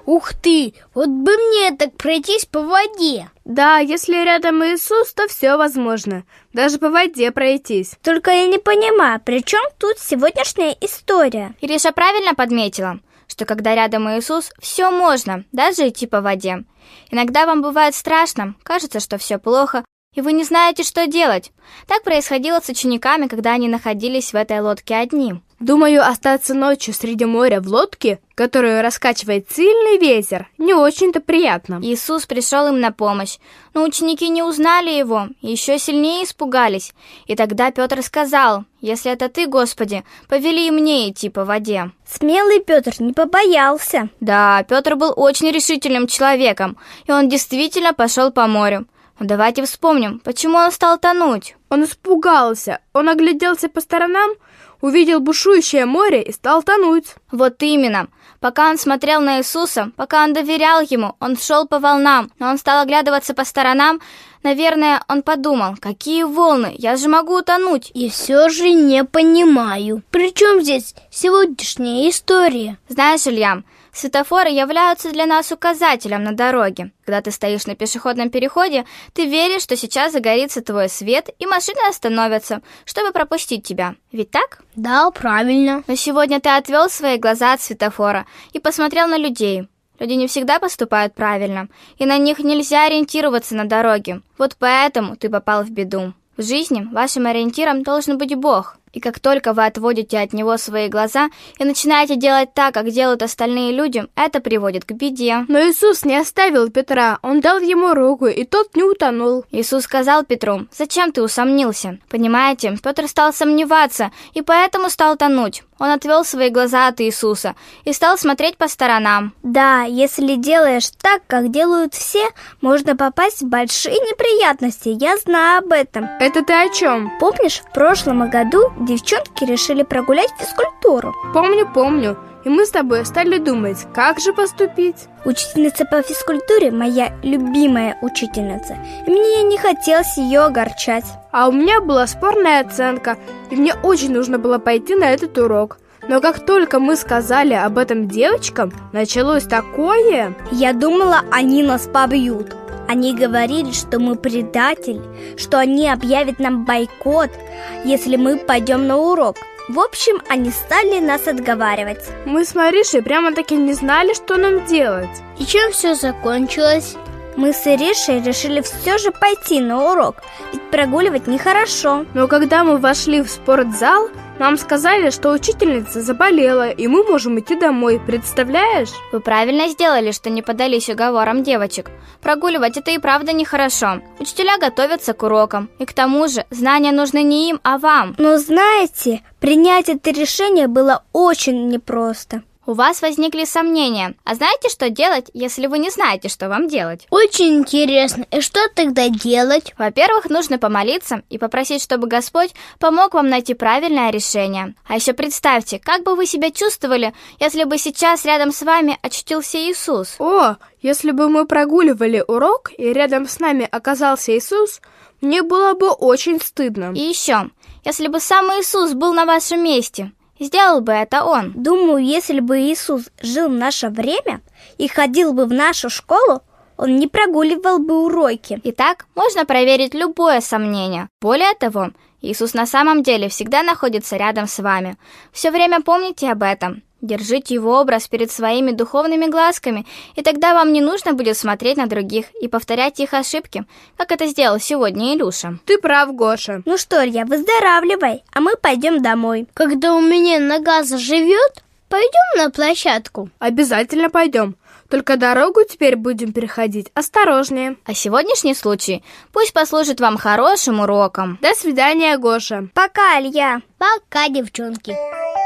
Ух ты, вот бы мне так пройтись по воде. Да, если рядом Иисус, то все возможно. Даже по воде пройтись. Только я не понимаю, при чем тут сегодняшняя история? Ириша правильно подметила, что когда рядом Иисус, все можно, даже идти по воде. Иногда вам бывает страшно, кажется, что все плохо, и вы не знаете, что делать. Так происходило с учениками, когда они находились в этой лодке одни. Думаю, остаться ночью среди моря в лодке, которую раскачивает сильный ветер, не очень-то приятно. Иисус пришел им на помощь, но ученики не узнали его и еще сильнее испугались. И тогда Петр сказал: «Если это ты, Господи, повели и мне идти по воде». Смелый Петр не побоялся. Да, Петр был очень решительным человеком, и он действительно пошел по морю. Но давайте вспомним, почему он стал тонуть. Он испугался, он огляделся по сторонам, увидел бушующее море и стал тонуть. Вот именно. Пока он смотрел на Иисуса, пока он доверял ему, он шел по волнам, но он стал оглядываться по сторонам. Наверное, он подумал: какие волны, я же могу утонуть. И все же не понимаю, при чем здесь сегодняшняя история? Знаешь, Илья, светофоры являются для нас указателем на дороге. Когда ты стоишь на пешеходном переходе, ты веришь, что сейчас загорится твой свет, и машины остановятся, чтобы пропустить тебя. Ведь так? Да, правильно. Но сегодня ты отвел свои глаза от светофора и посмотрел на людей. Люди не всегда поступают правильно, и на них нельзя ориентироваться на дороге. Вот поэтому ты попал в беду. В жизни вашим ориентиром должен быть Бог. И как только вы отводите от Него свои глаза и начинаете делать так, как делают остальные люди, это приводит к беде. Но Иисус не оставил Петра, Он дал ему руку, и тот не утонул. Иисус сказал Петру: «Зачем ты усомнился?» Понимаете, Петр стал сомневаться, и поэтому стал тонуть. Он отвел свои глаза от Иисуса и стал смотреть по сторонам. Да, если делаешь так, как делают все, можно попасть в большие неприятности. Я знаю об этом. Это ты о чем? Помнишь, в прошлом году девчонки решили прогулять физкультуру? Помню. И мы с тобой стали думать, как же поступить. Учительница по физкультуре моя любимая учительница, и мне не хотелось ее огорчать. А у меня была спорная оценка, и мне очень нужно было пойти на этот урок. Но как только мы сказали об этом девочкам, началось такое... Я думала, они нас побьют. Они говорили, что мы предатели, что они объявят нам бойкот, если мы пойдем на урок. В общем, они стали нас отговаривать. Мы с Маришей прямо-таки не знали, что нам делать. И чем все закончилось? Мы с Иришей решили все же пойти на урок, ведь прогуливать нехорошо. Но когда мы вошли в спортзал, нам сказали, что учительница заболела, и мы можем идти домой, представляешь? Вы правильно сделали, что не поддались уговорам девочек. Прогуливать это и правда нехорошо. Учителя готовятся к урокам, и к тому же знания нужны не им, а вам. Но знаете, принять это решение было очень непросто. У вас возникли сомнения. А знаете, что делать, если вы не знаете, что вам делать? Очень интересно. И что тогда делать? Во-первых, нужно помолиться и попросить, чтобы Господь помог вам найти правильное решение. А еще представьте, как бы вы себя чувствовали, если бы сейчас рядом с вами очутился Иисус. О, если бы мы прогуливали урок, и рядом с нами оказался Иисус, мне было бы очень стыдно. И еще, если бы сам Иисус был на вашем месте, сделал бы это Он. Думаю, если бы Иисус жил в наше время и ходил бы в нашу школу, он не прогуливал бы уроки. Итак, можно проверить любое сомнение. Более того, Иисус на самом деле всегда находится рядом с вами. Все время помните об этом. Держите Его образ перед своими духовными глазками, и тогда вам не нужно будет смотреть на других и повторять их ошибки, как это сделал сегодня Илюша. Ты прав, Гоша. Ну что, Илья, выздоравливай, а мы пойдем домой. Когда у меня нога заживет, пойдем на площадку. Обязательно пойдем. Только дорогу теперь будем переходить осторожнее. А сегодняшний случай пусть послужит вам хорошим уроком. До свидания, Гоша. Пока, Илья. Пока, девчонки.